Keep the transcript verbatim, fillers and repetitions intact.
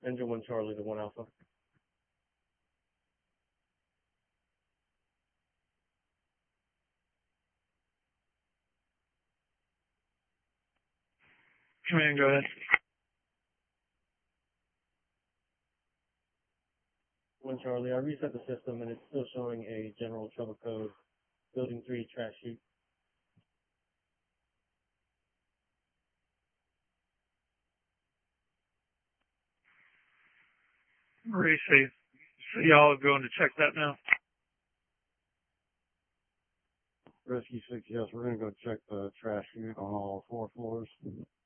Engine one Charlie to one Alpha. Command, go ahead. one Charlie, I reset the system and it's still showing a general trouble code, building three trash chute. Race, so y'all are going to check that now? Rescue six, yes, we're going to go check the trash chute on all four floors.